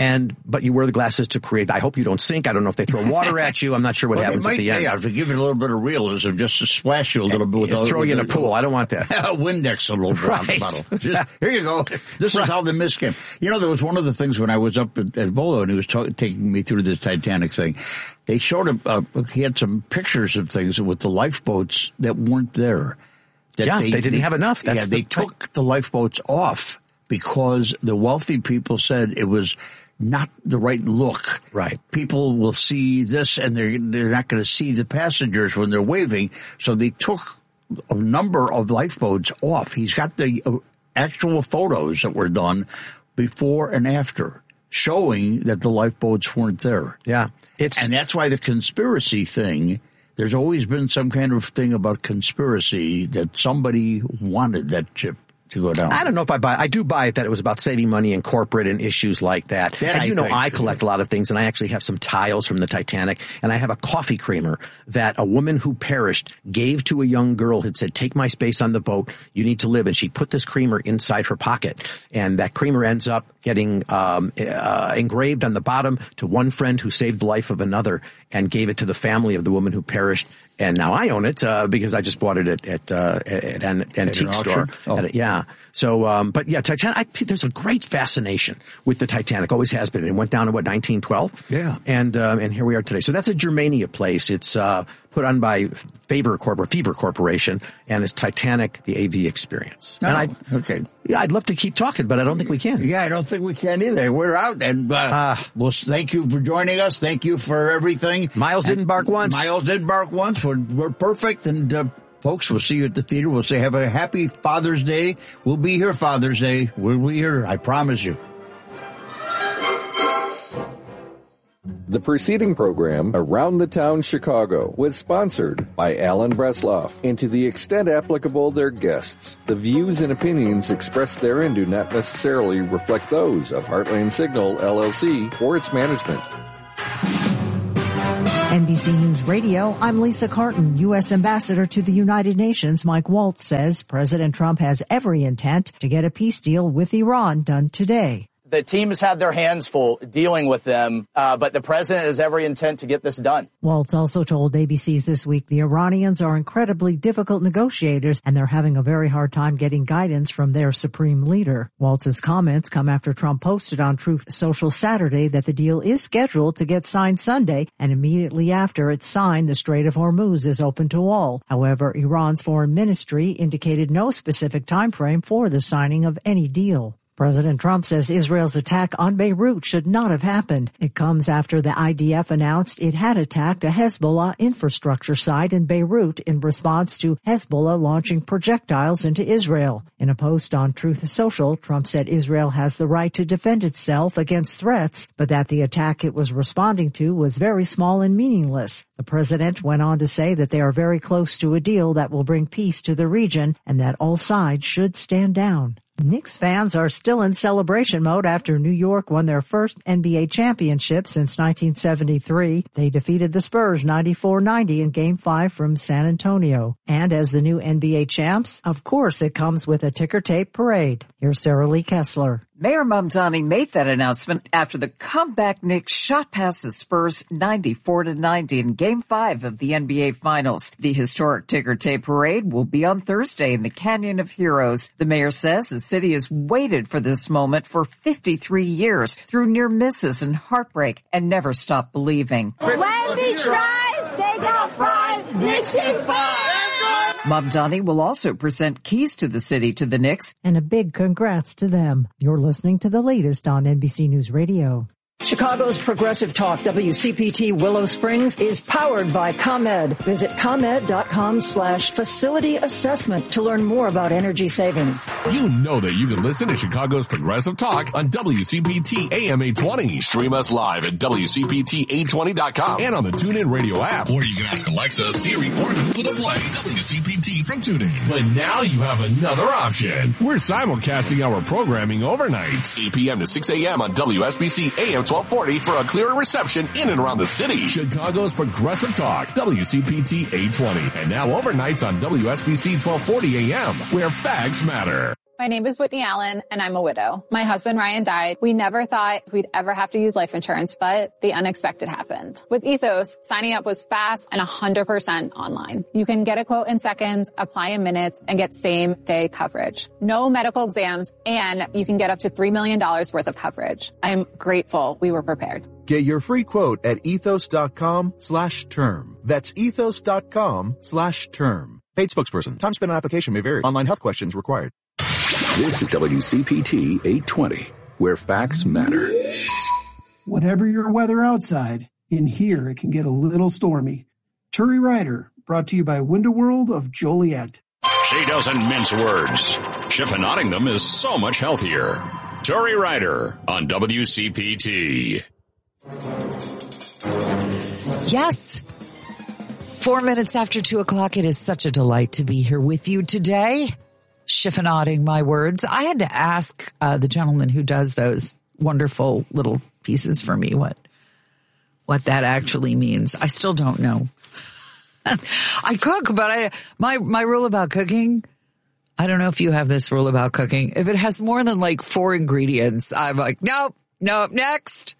But you wear the glasses to create. I hope you don't sink. I don't know if they throw water at you. I'm not sure what happens at the end. Yeah, to give it a little bit of realism, just to splash you a little bit. Throw you in a pool. I don't want that. Windex a little bit on the bottle. Just, here you go. This is how the mist came. There was one of the things when I was up at Volo and he was taking me through this Titanic thing. They showed him, he had some pictures of things with the lifeboats that weren't there. They didn't have enough. They took the lifeboats off because the wealthy people said it was not the right look. Right. People will see this and they're not going to see the passengers when they're waving. So they took a number of lifeboats off. He's got the actual photos that were done before and after showing that the lifeboats weren't there. Yeah. And that's why the conspiracy thing, there's always been some kind of thing about conspiracy that somebody wanted that ship to go down. I don't know if I do buy it that it was about saving money in corporate and issues like that. I collect a lot of things, and I actually have some tiles from the Titanic, and I have a coffee creamer that a woman who perished gave to a young girl, had said, take my space on the boat, you need to live. And she put this creamer inside her pocket, and that creamer ends up getting engraved on the bottom to one friend who saved the life of another and gave it to the family of the woman who perished. And now I own it because I just bought it at an antique store. So, but yeah, Titanic. There's a great fascination with the Titanic. Always has been. It went down in 1912. Yeah. And here we are today. So that's a Germania place. It's put on by Fever Corporation, and it's Titanic, the AV experience. Okay. Yeah, I'd love to keep talking, but I don't think we can. Yeah, I don't think we can either. We're out, and well, thank you for joining us. Thank you for everything. Miles didn't bark once. We're perfect, and Folks, we'll see you at the theater. We'll say have a happy Father's Day. We'll be here Father's Day. We'll be here, I promise you. The preceding program, Around the Town Chicago, was sponsored by Alan Bresloff, and to the extent applicable, their guests. The views and opinions expressed therein do not necessarily reflect those of Heartland Signal, LLC, or its management. NBC News Radio, I'm Lisa Carton. U.S. Ambassador to the United Nations Mike Waltz says President Trump has every intent to get a peace deal with Iran done today. The team has had their hands full dealing with them, but the president has every intent to get this done. Waltz also told ABC's This Week the Iranians are incredibly difficult negotiators and they're having a very hard time getting guidance from their supreme leader. Waltz's comments come after Trump posted on Truth Social Saturday that the deal is scheduled to get signed Sunday, and immediately after it's signed, the Strait of Hormuz is open to all. However, Iran's foreign ministry indicated no specific time frame for the signing of any deal. President Trump says Israel's attack on Beirut should not have happened. It comes after the IDF announced it had attacked a Hezbollah infrastructure site in Beirut in response to Hezbollah launching projectiles into Israel. In a post on Truth Social, Trump said Israel has the right to defend itself against threats, but that the attack it was responding to was very small and meaningless. The president went on to say that they are very close to a deal that will bring peace to the region and that all sides should stand down. Knicks fans are still in celebration mode after New York won their first NBA championship since 1973. They defeated the Spurs 94-90 in Game 5 from San Antonio. And as the new NBA champs, of course it comes with a ticker tape parade. Here's Sarah Lee Kessler. Mayor Mamdani made that announcement after the comeback Knicks shot past the Spurs 94-90 in Game 5 of the NBA Finals. The historic ticker tape parade will be on Thursday in the Canyon of Heroes. The mayor says the city has waited for this moment for 53 years through near misses and heartbreak and never stopped believing. When we tried, they got fried. Knicks in 5. Mamdani will also present keys to the city to the Knicks. And a big congrats to them. You're listening to the latest on NBC News Radio. Chicago's Progressive Talk, WCPT Willow Springs, is powered by ComEd. Visit ComEd.com/facility assessment to learn more about energy savings. You know that you can listen to Chicago's Progressive Talk on WCPT AM 820. Stream us live at WCPT820.com and on the TuneIn Radio app. Or you can ask Alexa, Siri, or Google to play WCPT from TuneIn. But now you have another option. We're simulcasting our programming overnights, 8 p.m. to 6 a.m. on WSBC AM 1240 for a clearer reception in and around the city. Chicago's Progressive Talk, WCPT 820. And now overnights on WSBC 1240 AM, where facts matter. My name is Whitney Allen, and I'm a widow. My husband, Ryan, died. We never thought we'd ever have to use life insurance, but the unexpected happened. With Ethos, signing up was fast and 100% online. You can get a quote in seconds, apply in minutes, and get same-day coverage. No medical exams, and you can get up to $3 million worth of coverage. I'm grateful we were prepared. Get your free quote at ethos.com/term. That's ethos.com/term. Paid spokesperson. Time spent on application may vary. Online health questions required. This is WCPT 820, where facts matter. Whatever your weather outside, in here it can get a little stormy. Turi Ryder, brought to you by Window World of Joliet. She doesn't mince words. Chiffonading them is so much healthier. Turi Ryder on WCPT. Yes. 4 minutes after 2 o'clock. It is such a delight to be here with you today. Chiffonading my words. I had to ask the gentleman who does those wonderful little pieces for me what that actually means. I still don't know. I cook, but my rule about cooking, I don't know if you have this rule about cooking. If it has more than like 4 ingredients, I'm like, nope, next.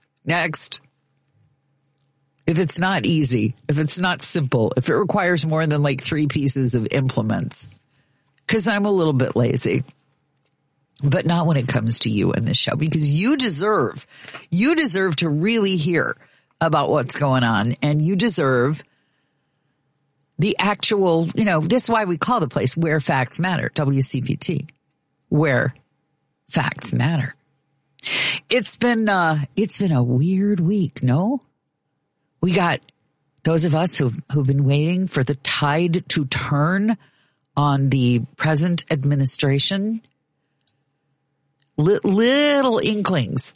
If it's not easy, if it's not simple, if it requires more than like 3 pieces of implements, because I'm a little bit lazy, but not when it comes to you in this show, because you deserve to really hear about what's going on, and you deserve the actual, this is why we call the place Where Facts Matter, WCPT, Where Facts Matter. It's been a weird week, no? We got those of us who've been waiting for the tide to turn on the present administration, little inklings.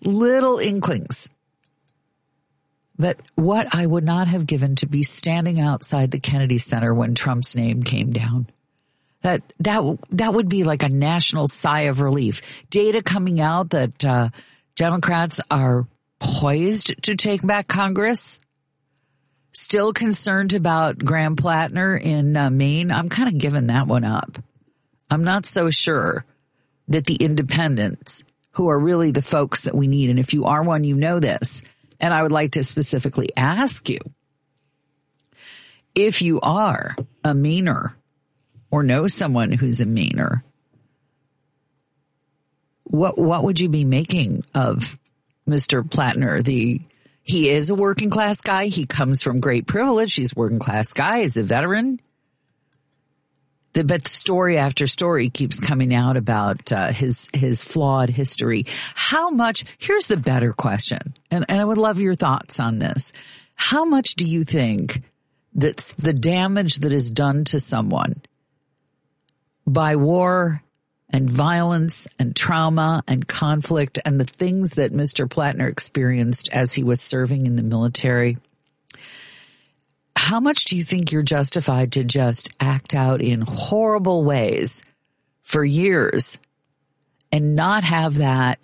But what I would not have given to be standing outside the Kennedy Center when Trump's name came down. That would be like a national sigh of relief. Data coming out that Democrats are poised to take back Congress. Still concerned about Graham Plattner in Maine. I'm kind of giving that one up. I'm not so sure that the independents, who are really the folks that we need, and if you are one, you know this, and I would like to specifically ask you, if you are a Mainer or know someone who's a Mainer, what would you be making of Mr. Plattner? He is a working class guy. He comes from great privilege. He's a working class guy. He's a veteran. But story after story keeps coming out about his flawed history. How much? Here's the better question, and I would love your thoughts on this. How much do you think that the damage that is done to someone by war and violence and trauma and conflict and the things that Mr. Plattner experienced as he was serving in the military, how much do you think you're justified to just act out in horrible ways for years and not have that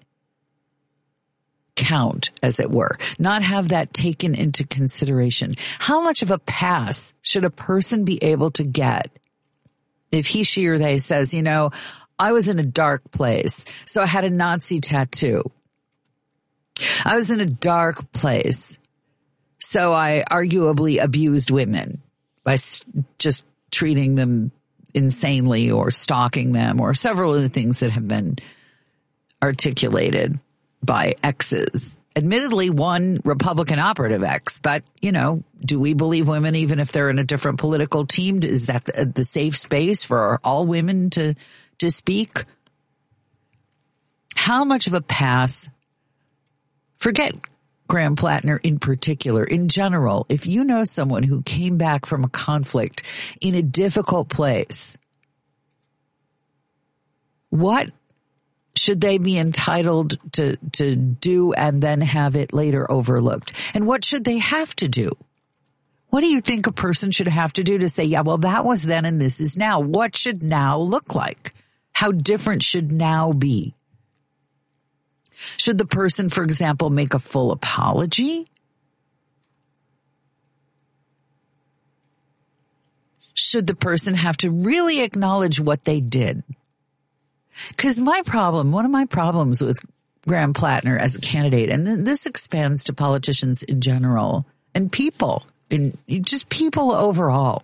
count, as it were, not have that taken into consideration? How much of a pass should a person be able to get if he, she, or they says, you know, I was in a dark place, so I had a Nazi tattoo. I was in a dark place, so I arguably abused women by just treating them insanely or stalking them, or several of the things that have been articulated by exes. Admittedly, one Republican operative ex, but, you know, do we believe women even if they're in a different political team? Is that the safe space for all women to speak? How much of a pass, forget Graham Plattner in particular, in general, if you know someone who came back from a conflict in a difficult place, what should they be entitled to do and then have it later overlooked? And what should they have to do? What do you think a person should have to do to say, yeah, well, that was then and this is now? What should now look like? How different should now be? Should the person, for example, make a full apology? Should the person have to really acknowledge what they did? Because one of my problems with Graham Plattner as a candidate, and this expands to politicians in general and people, just people overall.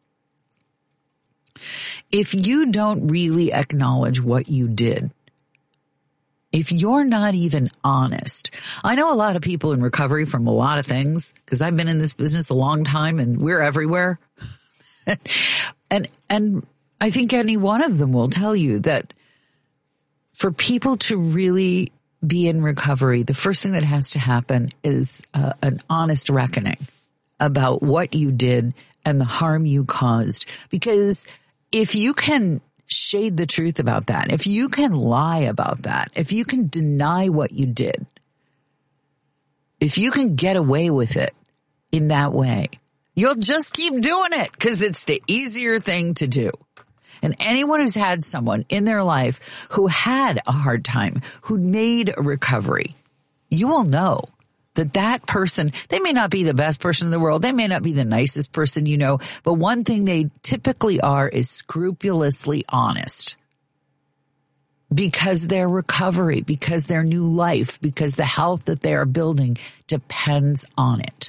If you don't really acknowledge what you did, if you're not even honest, I know a lot of people in recovery from a lot of things, because I've been in this business a long time and we're everywhere. and I think any one of them will tell you that for people to really be in recovery, the first thing that has to happen is an honest reckoning about what you did and the harm you caused. Because if you can shade the truth about that, if you can lie about that, if you can deny what you did, if you can get away with it in that way, you'll just keep doing it because it's the easier thing to do. And anyone who's had someone in their life who had a hard time, who made a recovery, you will know that person, they may not be the best person in the world. They may not be the nicest person you know, but one thing they typically are is scrupulously honest. Because their recovery, because their new life, because the health that they are building depends on it.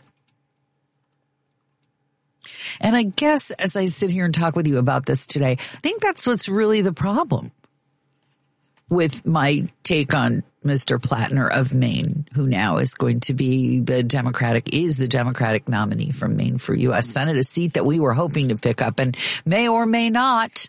And I guess as I sit here and talk with you about this today, I think that's what's really the problem with my take on Mr. Plattner of Maine, who now is going to be the Democratic nominee from Maine for U.S. Senate, a seat that we were hoping to pick up and may or may not.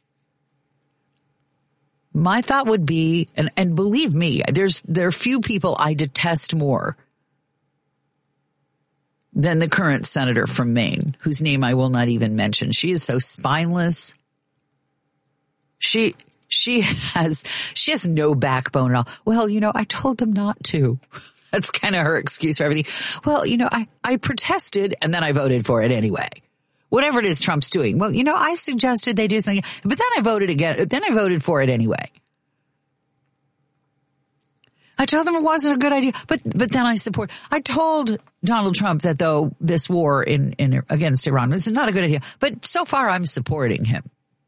My thought would be, and believe me, there are few people I detest more than the current senator from Maine, whose name I will not even mention. She is so spineless. She has no backbone at all. Well, I told them not to. That's kind of her excuse for everything. Well, I protested and then I voted for it anyway. Whatever it is Trump's doing. Well, I suggested they do something, but then I voted again. Then I voted for it anyway. I told them it wasn't a good idea, but then I told Donald Trump that though this war in against Iran was not a good idea, but so far I'm supporting him.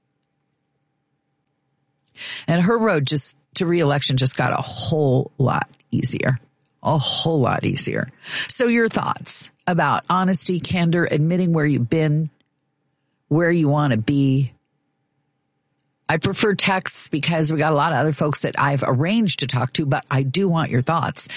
And her road to re-election just got a whole lot easier. A whole lot easier. So your thoughts about honesty, candor, admitting where you've been, where you want to be. I prefer texts because we got a lot of other folks that I've arranged to talk to, but I do want your thoughts.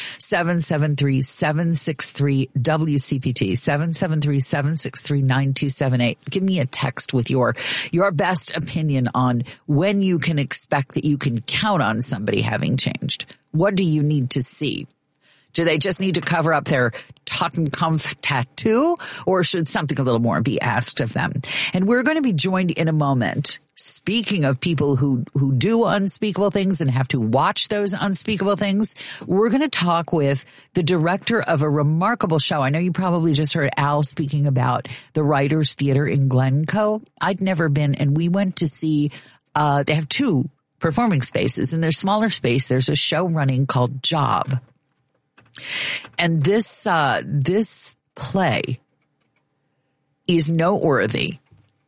773-763-WCPT, 773-763-9278. Give me a text with your best opinion on when you can expect that you can count on somebody having changed. What do you need to see? Do they just need to cover up their Tottenkampf tattoo, or should something a little more be asked of them? And we're going to be joined in a moment. Speaking of people who do unspeakable things and have to watch those unspeakable things, we're going to talk with the director of a remarkable show. I know you probably just heard Al speaking about the Writers Theater in Glencoe. I'd never been, and we went to see, they have 2 performing spaces. In their smaller space, there's a show running called Job. And this play is noteworthy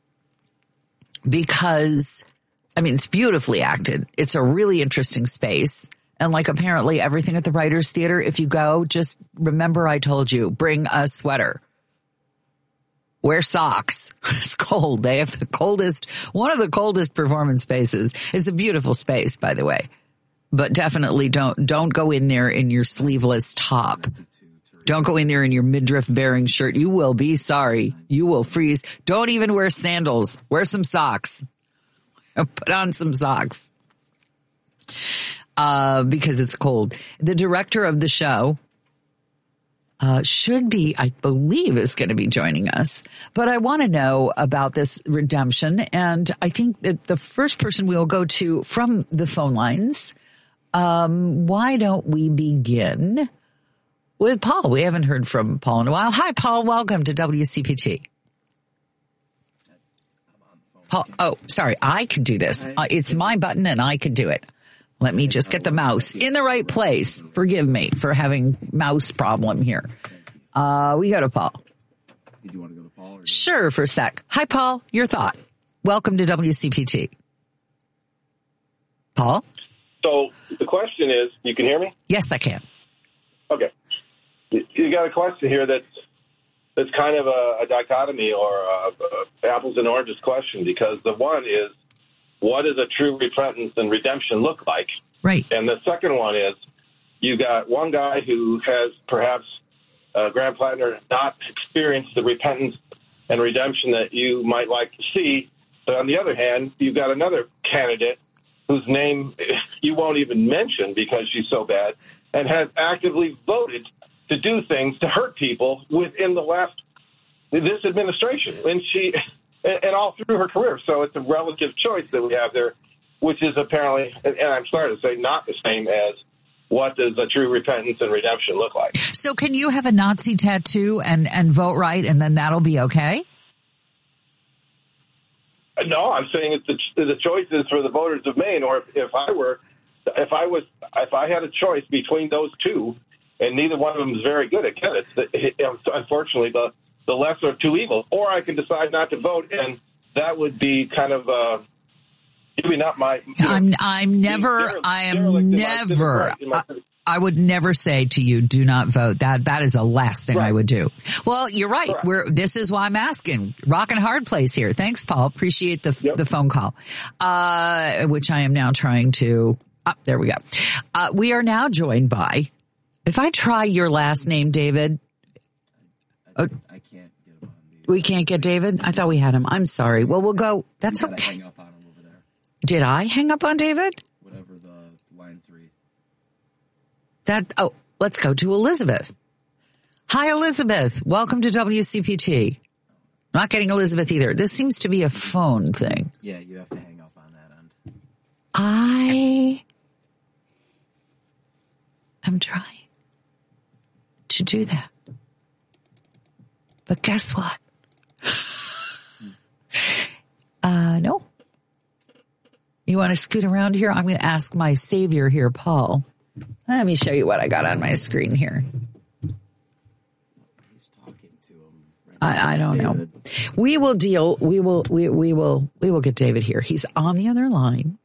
because, it's beautifully acted. It's a really interesting space. And like apparently everything at the Writers Theater, if you go, just remember I told you, bring a sweater. Wear socks. It's cold. They have one of the coldest performance spaces. It's a beautiful space, by the way. But definitely don't go in there in your sleeveless top. Don't go in there in your midriff bearing shirt. You will be sorry. You will freeze. Don't even wear sandals. Wear some socks. Put on some socks. Because it's cold. The director of the show should be, I believe, is going to be joining us. But I want to know about this redemption. And I think that the first person we'll go to from the phone lines, why don't we begin with Paul? We haven't heard from Paul in a while. Hi, Paul. Welcome to WCPT. Paul, oh, sorry. I can do this. It's my button and I can do it. Let me just get the mouse in the right place. Forgive me for having mouse problem here. We go to Paul. Did you want to go to Paul? Sure, for a sec. Hi, Paul. Your thought. Welcome to WCPT. Paul? So the question is, you can hear me? Yes, I can. Okay. You got a question here that's kind of a dichotomy or a apples and oranges question, because the one is, what does a true repentance and redemption look like? Right. And the second one is, you got one guy who has perhaps, Graham Plattner, not experienced the repentance and redemption that you might like to see. But on the other hand, you've got another candidate whose name you won't even mention because she's so bad, and has actively voted to do things to hurt people within this administration, and all through her career. So it's a relative choice that we have there, which is apparently, and I'm sorry to say, not the same as what does a true repentance and redemption look like. So can you have a Nazi tattoo and vote right, and then that'll be okay? No, I'm saying the choice is for the voters of Maine. Or if I had a choice between those two, and neither one of them is very good at it, unfortunately, the lesser of two evils. Or I can decide not to vote, and that would be kind of maybe not my. I would never say to you, do not vote. That is the last thing I would do. Well, you're right. This is why I'm asking. Rock and hard place here. Thanks, Paul. Appreciate the phone call, which I am now trying to. There we go. We are now joined by. If I try your last name, David. I can't get him on. We can't get David? I thought we had him. I'm sorry. Well, we'll go. That's okay. Hang up on him over there. Did I hang up on David? Whatever the line 3. Let's go to Elizabeth. Hi, Elizabeth. Welcome to WCPT. Not getting Elizabeth either. This seems to be a phone thing. Yeah, you have to hang up on that end. I am trying to do that. But guess what? No. You want to scoot around here? I'm going to ask my savior here, Paul. Let me show you what I got on my screen here. I don't know. We will get David here. He's on the other line.